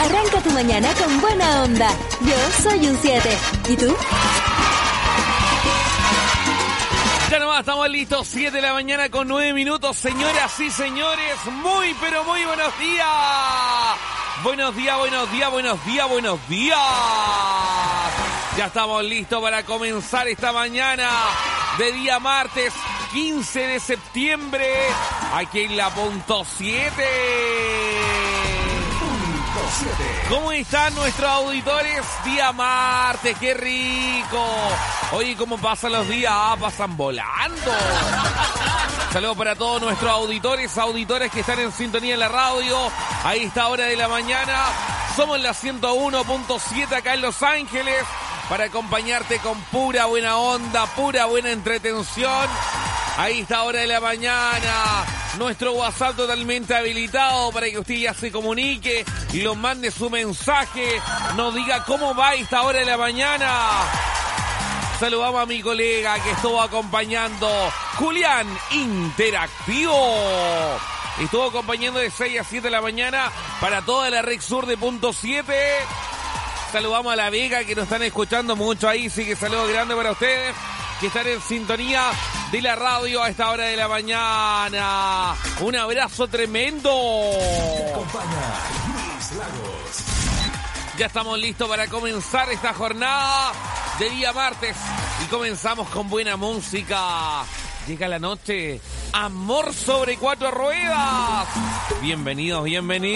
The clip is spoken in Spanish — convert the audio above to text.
Arranca tu mañana con buena onda. Yo soy un 7. ¿Y tú? Ya nomás estamos listos, 7 de la mañana con 9 minutos, señoras y señores, muy pero muy buenos días. Buenos días, buenos días, buenos días, buenos días. Ya estamos listos para comenzar esta mañana de día martes 15 de septiembre, aquí en la punto 7. ¿Cómo están nuestros auditores? Día martes, qué rico. Oye, ¿cómo pasan los días? Pasan volando. Saludos para todos nuestros auditores que están en sintonía en la radio. A esta hora de la mañana. Somos la 101.7 acá en Los Ángeles para acompañarte con pura buena onda, pura buena entretención. A esta hora de la mañana, nuestro WhatsApp totalmente habilitado para que usted ya se comunique y nos mande su mensaje, nos diga cómo va a esta hora de la mañana. Saludamos a mi colega que estuvo acompañando, Julián Interactivo. Estuvo acompañando de 6 a 7 de la mañana para toda la red sur de punto 7. Saludamos a La Vega que nos están escuchando mucho ahí, sí que saludo grande para ustedes que están en sintonía de la radio a esta hora de la mañana. Un abrazo tremendo. Te acompaña Luis Lagos. Ya estamos listos para comenzar esta jornada de día martes y comenzamos con buena música. Llega la noche, Amor sobre 4 ruedas. Bienvenidos, bienvenidos.